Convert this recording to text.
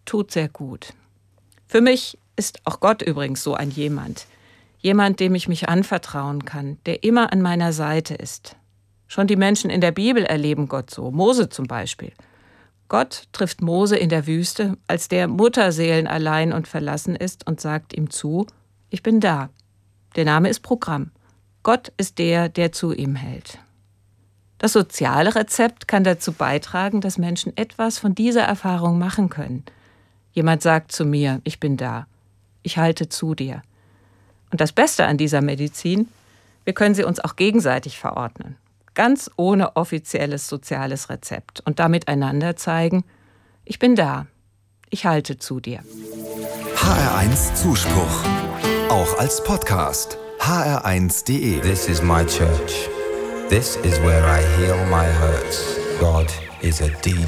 tut sehr gut. Für mich ist auch Gott übrigens so ein jemand. Jemand, dem ich mich anvertrauen kann, der immer an meiner Seite ist. Schon die Menschen in der Bibel erleben Gott so. Mose zum Beispiel. Gott trifft Mose in der Wüste, als der mutterseelenallein und verlassen ist und sagt ihm zu, ich bin da. Der Name ist Programm. Gott ist der, der zu ihm hält. Das soziale Rezept kann dazu beitragen, dass Menschen etwas von dieser Erfahrung machen können. Jemand sagt zu mir, ich bin da. Ich halte zu dir. Und das Beste an dieser Medizin, wir können sie uns auch gegenseitig verordnen. Ganz ohne offizielles soziales Rezept und damit einander zeigen, ich bin da, ich halte zu dir. HR1 Zuspruch, auch als Podcast, hr1.de. This is my church. This is where I heal my hurts. God is a DJ.